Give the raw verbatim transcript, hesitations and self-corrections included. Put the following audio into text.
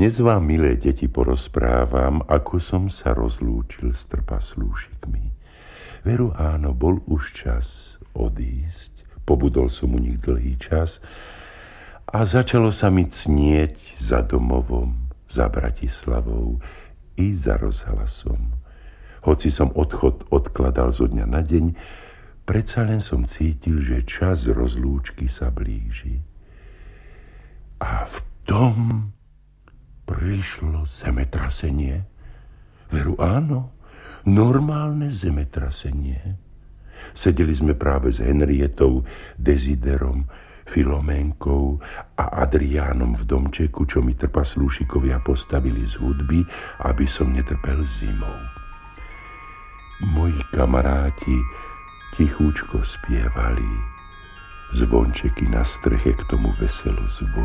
Dnes vám, milé deti, porozprávam, ako som sa rozlúčil s trpaslúšikmi. Veru áno, bol už čas odísť. Pobudol som u nich dlhý čas a začalo sa mi cnieť za domovom, za Bratislavou i za rozhlasom. Hoci som odchod odkladal zo dňa na deň, predsa len som cítil, že čas rozlúčky sa blíži. A v tom prišlo zemetrasenie. Veru áno, normálne zemetrasenie. Sedeli sme práve s Henrietou, Desiderom, Filoménkou a Adriánom v domčeku, čo mi trpaslúšikovia postavili z hudby, aby som netrpel zimou. Moji kamaráti tichúčko spievali, zvončeky na streche k tomu veselo zvonia.